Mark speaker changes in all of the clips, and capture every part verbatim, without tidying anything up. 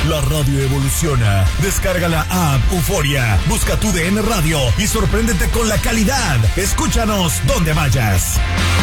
Speaker 1: La radio evoluciona. Descarga la app Euforia, busca tu D N Radio y sorpréndete con la calidad. Escúchanos donde vayas.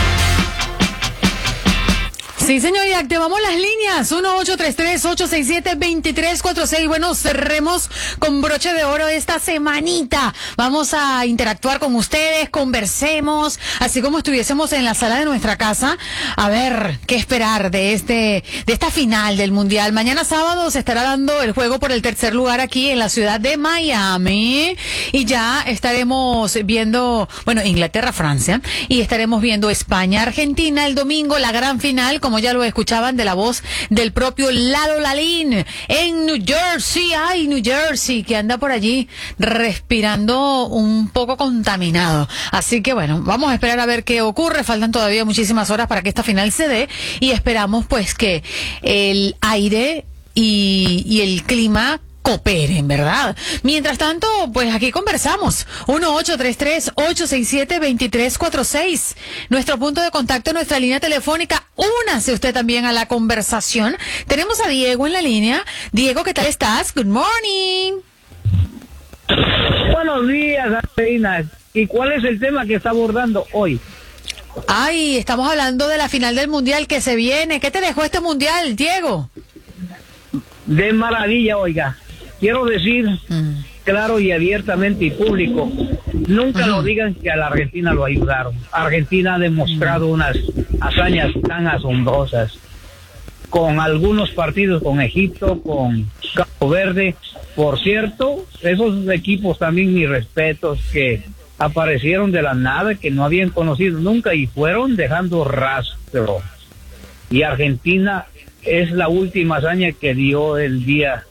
Speaker 2: Sí, señor, y activamos las líneas uno ocho tres tres, ocho seis siete, dos tres cuatro seis. Bueno, cerremos con broche de oro esta semanita. Vamos a interactuar con ustedes, conversemos, así como estuviésemos en la sala de nuestra casa. A ver, qué esperar de este, de esta final del Mundial. Mañana sábado se estará dando el juego por el tercer lugar aquí en la ciudad de Miami. Y ya estaremos viendo, bueno, Inglaterra-Francia. Y estaremos viendo España-Argentina el domingo, la gran final, como ya lo escuchaban de la voz del propio Lalo Lalín en New Jersey. Ay, New Jersey, que anda por allí respirando un poco contaminado. Así que bueno, vamos a esperar a ver qué ocurre. Faltan todavía muchísimas horas para que esta final se dé y esperamos pues que el aire y, y el clima cooperen, ¿verdad? Mientras tanto, pues aquí conversamos. uno ocho tres tres, ocho seis siete, dos tres cuatro seis. Nuestro punto de contacto, nuestra línea telefónica. Únase usted también a la conversación. Tenemos a Diego en la línea. Diego, ¿qué tal estás? Good morning.
Speaker 3: Buenos días, Reina. ¿Y cuál es el tema que está abordando hoy?
Speaker 2: Ay, estamos hablando de la final del Mundial que se viene. ¿Qué te dejó este Mundial, Diego?
Speaker 3: De maravilla, oiga. Quiero decir, mm. claro y abiertamente y público, nunca uh-huh. lo digan que a la Argentina lo ayudaron. Argentina ha demostrado uh-huh. unas hazañas tan asombrosas, con algunos partidos, con Egipto, con Cabo Verde. Por cierto, esos equipos también, mis respetos, que aparecieron de la nada, que no habían conocido nunca y fueron dejando rastro. Y Argentina es la última hazaña que dio el día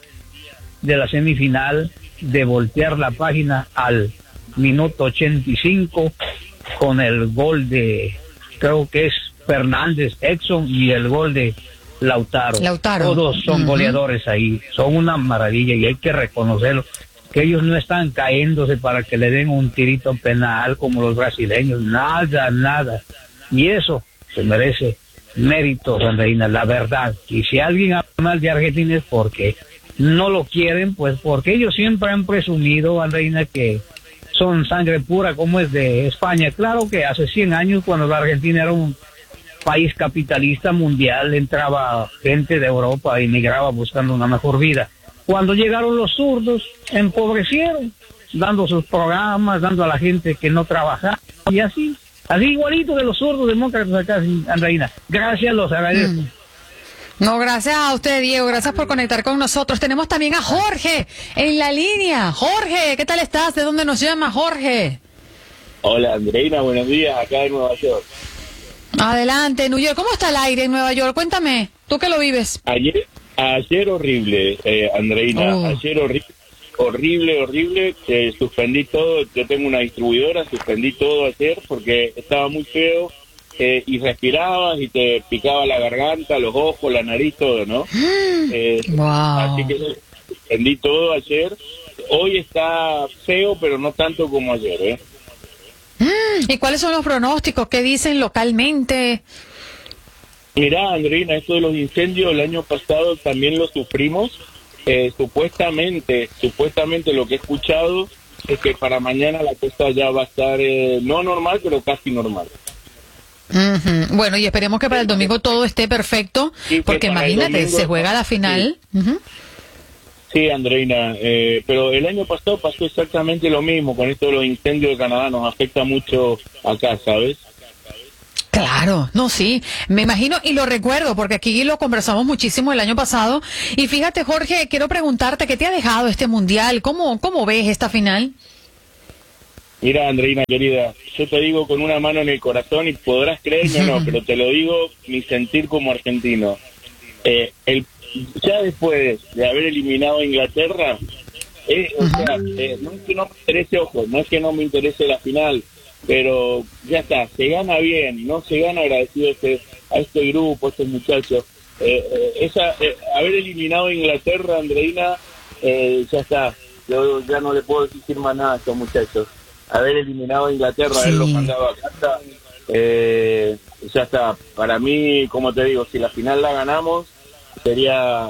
Speaker 3: de la semifinal, de voltear la página al minuto ochenta y cinco con el gol de, creo que es Fernández, Exxon, y el gol de Lautaro.
Speaker 2: Lautaro.
Speaker 3: Todos son uh-huh. goleadores ahí, son una maravilla y hay que reconocerlo, que ellos no están caéndose para que le den un tirito penal como los brasileños, nada, nada. Y eso se merece méritos, Andreina, la verdad. Y si alguien habla mal de Argentina es porque no lo quieren, pues porque ellos siempre han presumido, Andreina, que son sangre pura como es de España. Claro que hace cien años, cuando la Argentina era un país capitalista mundial, entraba gente de Europa, emigraba buscando una mejor vida. Cuando llegaron los zurdos, empobrecieron, dando sus programas, dando a la gente que no trabajaba, y así, así igualito de los zurdos demócratas acá, Andreina. Gracias, los agradezco. Mm.
Speaker 2: No, gracias a usted, Diego. Gracias por conectar con nosotros. Tenemos también a Jorge en la línea. Jorge, ¿qué tal estás? ¿De dónde nos llama, Jorge?
Speaker 4: Hola, Andreina, buenos días, acá en Nueva York.
Speaker 2: Adelante, New York. ¿Cómo está el aire en Nueva York? Cuéntame, tú que lo vives.
Speaker 4: Ayer, ayer horrible, eh, Andreina. Oh. Ayer horrible, horrible, horrible. Eh, suspendí todo. Yo tengo una distribuidora, suspendí todo ayer porque estaba muy feo. Eh, y respirabas y te picaba la garganta, los ojos, la nariz, todo, ¿no? Eh,
Speaker 2: wow.
Speaker 4: Así que suspendí todo ayer. Hoy está feo, pero no tanto como ayer, ¿eh?
Speaker 2: ¿Y cuáles son los pronósticos? ¿Qué dicen localmente?
Speaker 4: Mirá, Andreina, esto de los incendios el año pasado también lo sufrimos. Eh, supuestamente, supuestamente lo que he escuchado es que para mañana la cosa ya va a estar eh, no normal, pero casi normal.
Speaker 2: Uh-huh. Bueno, y esperemos que para el domingo todo esté perfecto, sí, porque imagínate, se juega la final. Sí, uh-huh.
Speaker 4: sí Andreina, eh, pero el año pasado pasó exactamente lo mismo con esto de los incendios de Canadá, nos afecta mucho acá, ¿sabes?
Speaker 2: Claro, no, sí, me imagino y lo recuerdo porque aquí lo conversamos muchísimo el año pasado. Y fíjate, Jorge, quiero preguntarte, ¿qué te ha dejado este mundial? ¿Cómo, cómo ves esta final?
Speaker 4: Mira, Andreina, querida, yo te digo con una mano en el corazón y podrás creerme o no, pero te lo digo mi sentir como argentino. Eh, el, ya después de haber eliminado a Inglaterra, eh, o sea, eh, no es que no me interese, ojo, no es que no me interese la final, pero ya está, se gana bien, no se gana agradecido a este, a este grupo, a estos muchachos. Eh, eh, esa, eh, haber eliminado a Inglaterra, Andreina, eh, ya está, yo ya no le puedo decir más nada a estos muchachos. Haber eliminado a Inglaterra, sí. Haberlo mandado a casa, eh, ya está. Para mí, como te digo, si la final la ganamos, sería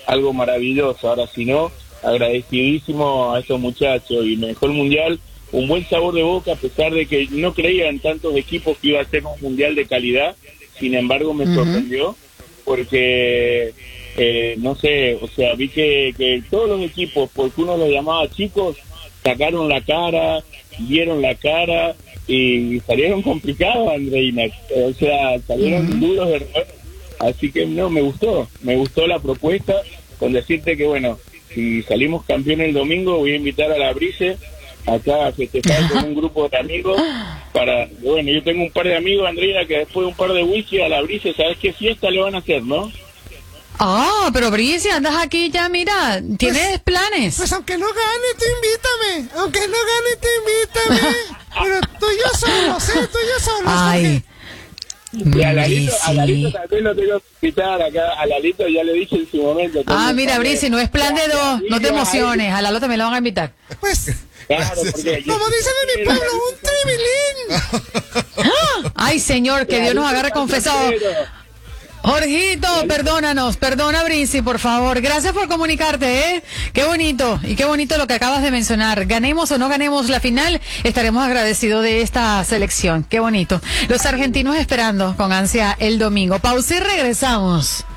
Speaker 4: algo maravilloso. Ahora, si no, agradecidísimo a estos muchachos y me dejó el Mundial un buen sabor de boca, a pesar de que no creía en tantos equipos que iba a ser un Mundial de calidad. Sin embargo, me uh-huh. sorprendió porque, eh, no sé, o sea, vi que, que todos los equipos, porque uno los llamaba chicos, sacaron la cara, dieron la cara y salieron complicados, Andreina. O sea, salieron uh-huh. duros de roer. Así que no, me gustó, me gustó la propuesta, con decirte que, bueno, si salimos campeones el domingo, voy a invitar a la Brice acá a festejar con un grupo de amigos para, bueno, yo tengo un par de amigos, Andrea, que después de un par de whisky a la Brice, ¿sabes qué fiesta le van a hacer, no?
Speaker 2: Ah, pero Brice, andas aquí ya, mira, ¿tienes pues, planes?
Speaker 5: Pues aunque no gane, tú invítame, aunque no gane, tú invítame, pero tú y yo solos, ¿eh? Tú y yo solos.
Speaker 2: Ay.
Speaker 4: Y a Lalito, a Lalito también lo tengo que invitar acá, a Lalito ya le dije en su momento.
Speaker 2: Ah, mira, Brice, no es plan de dos, no te emociones, a Lalo también lo van a invitar.
Speaker 5: Pues,
Speaker 4: claro, porque
Speaker 5: como dicen en mi pueblo, un tribilín.
Speaker 2: Ay, señor, que Dios nos agarre confesado. Jorgito, perdónanos, perdona Brice, por favor. Gracias por comunicarte, ¿eh? Qué bonito, y qué bonito lo que acabas de mencionar. Ganemos o no ganemos la final, estaremos agradecidos de esta selección. Qué bonito. Los argentinos esperando con ansia el domingo. Pausa y regresamos.